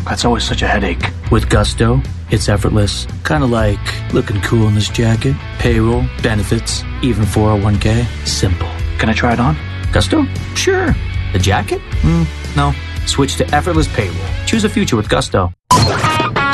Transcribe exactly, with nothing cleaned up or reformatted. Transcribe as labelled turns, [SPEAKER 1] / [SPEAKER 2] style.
[SPEAKER 1] That's always such a headache.
[SPEAKER 2] With Gusto, it's effortless. Kind of like looking cool in this jacket. Payroll, benefits, even four oh one k. Simple.
[SPEAKER 1] Can I try it on?
[SPEAKER 2] Gusto? Sure. The jacket? Mm, no. Switch to effortless payroll. Choose a future with Gusto.